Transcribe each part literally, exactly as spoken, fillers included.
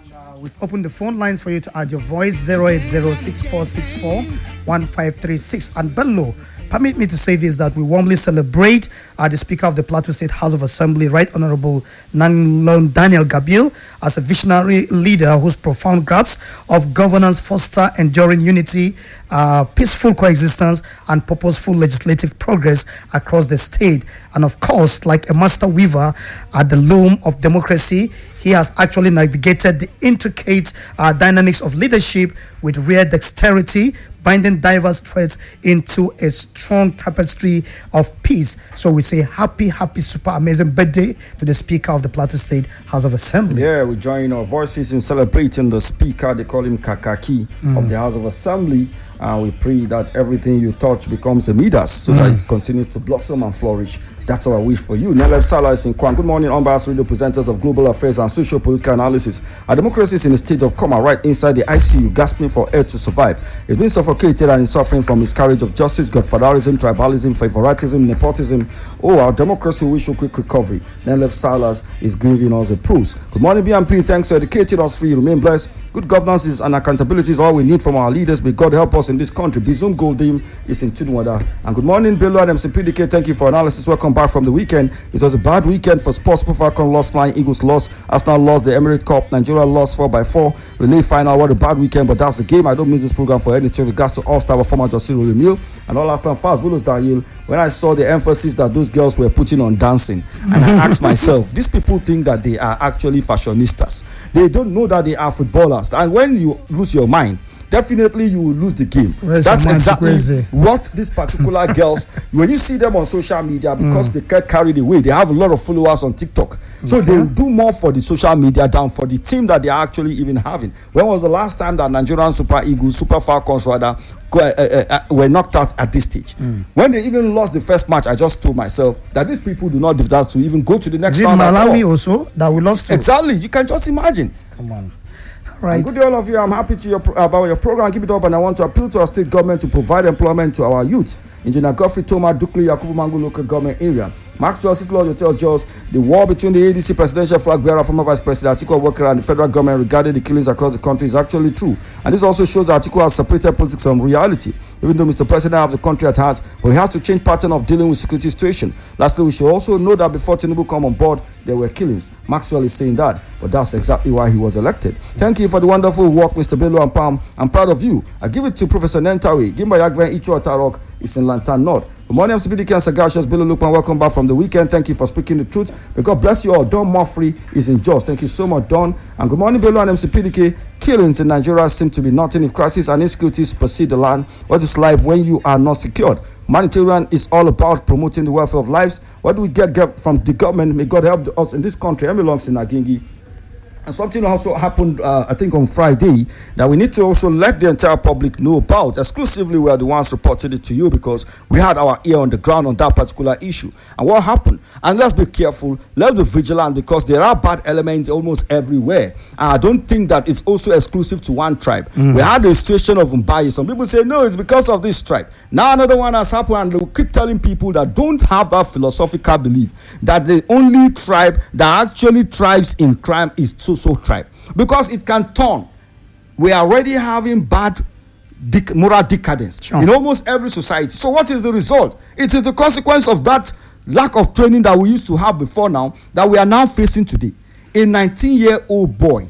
Uh, we've opened the phone lines for you to add your voice zero eight zero six four six four one five three six. And Bello, permit me to say this, that we warmly celebrate uh, the Speaker of the Plateau State House of Assembly, Right Honorable Nanglong Daniel Gabriel, as a visionary leader whose profound grasp of governance foster enduring unity, uh, peaceful coexistence, and purposeful legislative progress across the state. And of course, like a master weaver at the loom of democracy, he has actually navigated the intricate uh, dynamics of leadership with rare dexterity, binding diverse threads into a strong tapestry of peace. So we say happy, happy, super amazing birthday to the Speaker of the Plateau State House of Assembly. Yeah, we join our voices in celebrating the Speaker. They call him Kakaki mm. of the House of Assembly. And we pray that everything you touch becomes a Midas, so mm. that it continues to blossom and flourish. That's our wish for you. Nelef Salah is in Kwan. Good morning, unbiased radio presenters of global affairs and social political analysis. Our democracy is in a state of coma right inside the I C U, gasping for air to survive. It's been suffocated and is suffering from miscarriage of justice, godfatherism, tribalism, favoritism, nepotism. Oh, our democracy wish a quick recovery. Nelef Salah is giving us a proofs. Good morning, B M P. Thanks for educating us free. Remain blessed. Good governance is and accountability is all we need from our leaders. May God help us in this country. Bizum Goldim is in Tudwada. And good morning, Bello and M C P D K. Thank you for analysis. Welcome back from the weekend. It was a bad weekend for sports. Falcon lost, Flying Eagles lost, Arsenal lost the Emirates Cup, Nigeria lost four by four. Relay final, what a bad weekend, but that's the game. I don't miss this program for anything with regards to all-star performer Josie Rolemiel and all Aston fans, Bulos Daniel. When I saw the emphasis that those girls were putting on dancing, and I asked myself, these people think that they are actually fashionistas. They don't know that they are footballers. And when you lose your mind, definitely you will lose the game. Where's That's exactly what these particular girls, when you see them on social media, because mm. they get carried away, they have a lot of followers on TikTok. So okay. they do more for the social media than for the team that they are actually even having. When was the last time that Nigerian Super Eagles, Super Falcons rather, uh, uh, uh, were knocked out at this stage? Mm. When they even lost the first match, I just told myself that these people do not deserve to even go to the next Is round. Is it Malawi also that we lost to? Exactly. You can just imagine. Come on. Right. Good day, all of you. I'm happy to your, about your program. Keep it up, and I want to appeal to our state government to provide employment to our youth. Engineer Godfrey Toma, Dukli, Yakubu Mangu local government area. Maxwell Sislo, you tell Jos, the war between the A D C presidential flag bearer, former Vice President Atiku Abubakar, and the federal government regarding the killings across the country is actually true. And this also shows that Atiku has separated politics from reality. Even though Mister President has the country at heart, but he has to change pattern of dealing with security situation. Lastly, we should also know that before Tinubu come on board, there were killings. Maxwell is saying that, but that's exactly why he was elected. Thank you for the wonderful work, Mister Bello and Pam. I'm proud of you. I give it to Professor Nentawe. Gimba Yagven Icho Atarok is in Lantan North. Good morning, M C P D K and Sagashas. Bello Lukman, welcome back from the weekend. Thank you for speaking the truth. May God bless you all. Don Moffrey is in Jos. Thank you so much, Don. And good morning, Bello and M C P D K. Killings in Nigeria seem to be nothing if crisis and insecurities supersede the land. What is life when you are not secured? Humanitarian is all about promoting the welfare of lives. What do we get, get from the government? May God help us in this country. Emi Longs in Agingi. And something also happened, uh, I think, on Friday that we need to also let the entire public know about. Exclusively, we are the ones reporting it to you because we had our ear on the ground on that particular issue. And what happened? And let's be careful. Let's be vigilant because there are bad elements almost everywhere. And I don't think that it's also exclusive to one tribe. Mm. We had the situation of Mbaye. Some people say, no, it's because of this tribe. Now another one has happened, and we keep telling people that don't have that philosophical belief that the only tribe that actually thrives in crime is so so tribe, because it can turn. We are already having bad dec- moral decadence sure. in almost every society. So what is the result? It is the consequence of that lack of training that we used to have before now that we are now facing today. A nineteen year old boy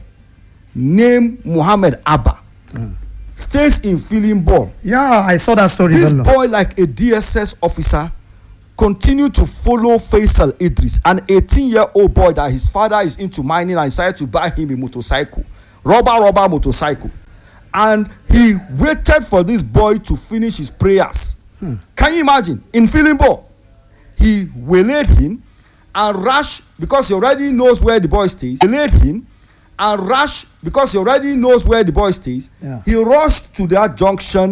named Muhammad Abba mm. stays in Feeling Ball. Yeah, I saw that story. This boy, like a D S S officer, continue to follow Faisal Idris, an eighteen year old boy that his father is into mining and decided to buy him a motorcycle, rubber rubber motorcycle, and he waited for this boy to finish his prayers. Hmm. Can you imagine? In Feeling Ball, he waylaid him and rushed because he already knows where the boy stays. Waylaid him and rushed because he already knows where the boy stays. Yeah. He rushed to that junction